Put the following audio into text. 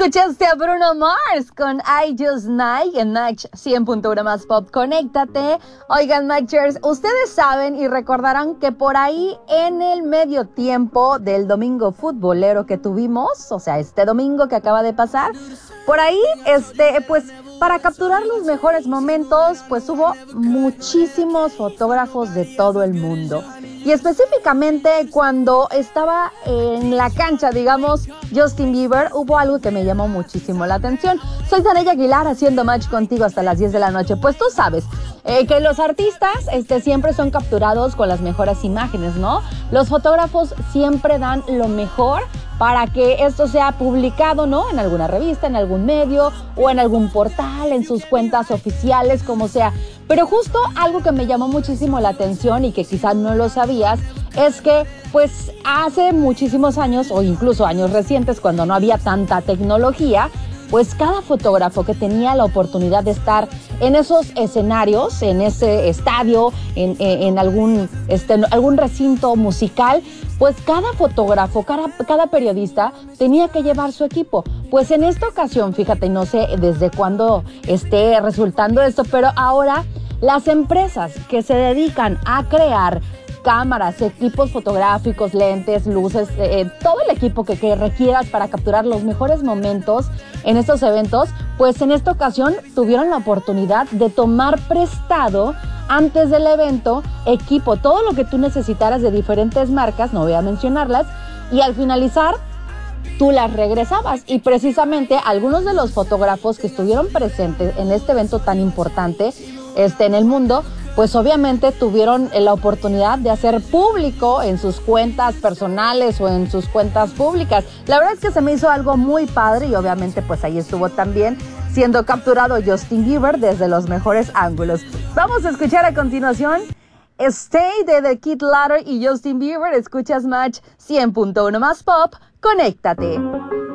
Escuchaste a Bruno Mars con I Just Night en Match 100.1 más pop. Conéctate. Oigan, Matchers, ustedes saben y recordarán que por ahí en el medio tiempo del domingo futbolero que tuvimos, o sea, este domingo que acaba de pasar, por ahí, pues, para capturar los mejores momentos, pues hubo muchísimos fotógrafos de todo el mundo. Y específicamente cuando estaba en la cancha, digamos, Justin Bieber, hubo algo que me llamó muchísimo la atención. Soy Danella Aguilar haciendo match contigo hasta las 10 de la noche. Pues tú sabes que los artistas siempre son capturados con las mejores imágenes, ¿no? Los fotógrafos siempre dan lo mejor para que esto sea publicado, ¿no? En alguna revista, en algún medio o en algún portal, en sus cuentas oficiales, como sea. Pero justo algo que me llamó muchísimo la atención y que quizás no lo sabías es que, pues, hace muchísimos años o incluso años recientes, cuando no había tanta tecnología, pues cada fotógrafo que tenía la oportunidad de estar en esos escenarios, en ese estadio, en algún recinto musical, pues cada fotógrafo, cada periodista tenía que llevar su equipo. Pues en esta ocasión, fíjate, no sé desde cuándo esté resultando esto, pero ahora las empresas que se dedican a crear cámaras, equipos fotográficos, lentes, luces, todo el equipo que requieras para capturar los mejores momentos en estos eventos, pues en esta ocasión tuvieron la oportunidad de tomar prestado antes del evento equipo, todo lo que tú necesitaras de diferentes marcas, no voy a mencionarlas, y al finalizar tú las regresabas. Y precisamente algunos de los fotógrafos que estuvieron presentes en este evento tan importante en el mundo, pues obviamente tuvieron la oportunidad de hacer público en sus cuentas personales o en sus cuentas públicas. La verdad es que se me hizo algo muy padre y obviamente pues ahí estuvo también siendo capturado Justin Bieber desde los mejores ángulos. Vamos a escuchar a continuación Stay de The Kid Laroi y Justin Bieber. Escuchas Match 100.1 más pop. Conéctate.